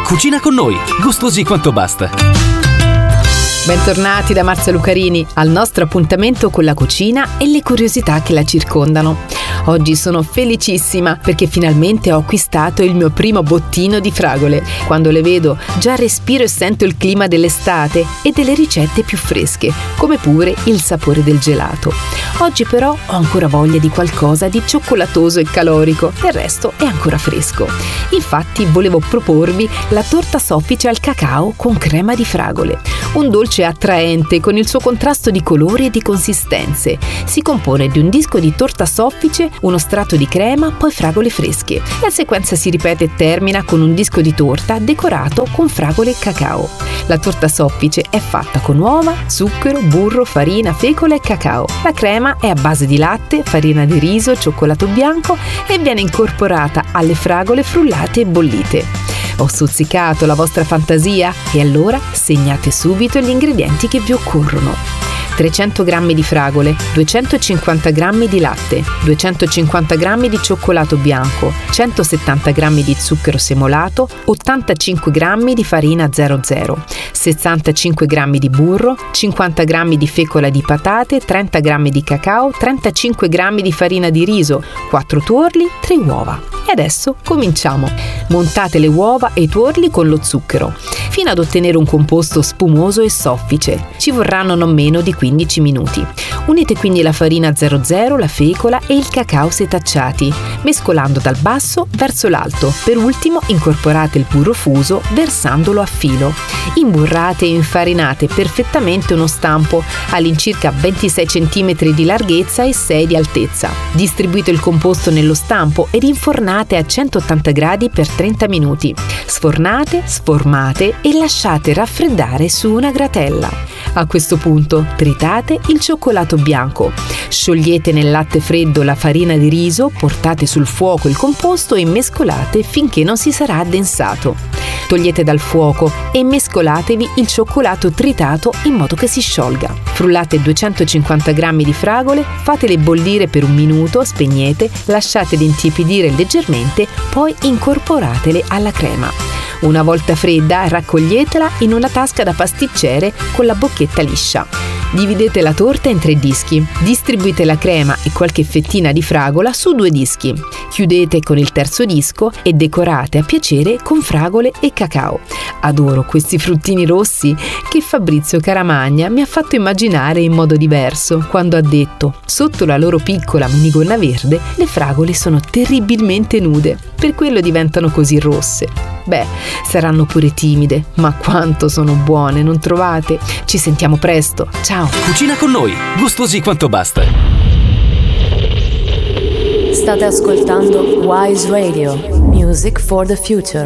Cucina con noi, gustosi quanto basta. Bentornati da Marzia Lucarini al nostro appuntamento con la cucina e le curiosità che la circondano. Oggi sono felicissima perché finalmente ho acquistato il mio primo bottino di fragole. Quando le vedo già respiro e sento il clima dell'estate e delle ricette più fresche, come pure il sapore del gelato. Oggi però ho ancora voglia di qualcosa di cioccolatoso e calorico, del resto è ancora fresco. Infatti volevo proporvi la torta soffice al cacao con crema di fragole. Un dolce attraente con il suo contrasto di colori e di consistenze. Si compone di un disco di torta soffice, uno strato di crema, poi fragole fresche. La sequenza si ripete e termina con un disco di torta decorato con fragole e cacao. La torta soffice è fatta con uova, zucchero, burro, farina, fecola e cacao. La crema è a base di latte, farina di riso, cioccolato bianco e viene incorporata alle fragole frullate e bollite. Ho stuzzicato la vostra fantasia? E allora segnate subito gli ingredienti che vi occorrono. 300 g di fragole, 250 g di latte, 250 g di cioccolato bianco, 170 g di zucchero semolato, 85 g di farina 00, 65 g di burro, 50 g di fecola di patate, 30 g di cacao, 35 g di farina di riso, 4 tuorli, 3 uova. E adesso cominciamo. Montate le uova e i tuorli con lo zucchero, fino ad ottenere un composto spumoso e soffice. Ci vorranno non meno di 15 minuti. Unite quindi la farina 00, la fecola e il cacao setacciati, mescolando dal basso verso l'alto. Per ultimo incorporate il burro fuso versandolo a filo. Imburrate e infarinate perfettamente uno stampo all'incirca 26 cm di larghezza e 6 di altezza. Distribuite il composto nello stampo ed infornate a 180 gradi per 30 minuti. Sfornate, sformate e lasciate raffreddare su una gratella. A questo punto tritate il cioccolato bianco. Sciogliete nel latte freddo la farina di riso, portate sul fuoco il composto e mescolate finché non si sarà addensato. Togliete dal fuoco e mescolatevi il cioccolato tritato in modo che si sciolga. Frullate 250 g di fragole, fatele bollire per un minuto, spegnete, lasciatele intiepidire leggermente, poi incorporatele alla crema. Una volta fredda, raccoglietela in una tasca da pasticcere con la bocchetta liscia. Dividete la torta in 3 dischi. Distribuite la crema e qualche fettina di fragola su 2 dischi. Chiudete con il terzo disco e decorate a piacere con fragole e cacao. Adoro questi fruttini rossi che Fabrizio Caramagna mi ha fatto immaginare in modo diverso quando ha detto: sotto la loro piccola minigonna verde le fragole sono terribilmente nude, per quello diventano così rosse. Beh, saranno pure timide, ma quanto sono buone, non trovate? Ci sentiamo presto, ciao! Cucina con noi, gustosi quanto basta. State ascoltando Wise Radio, Music for the Future.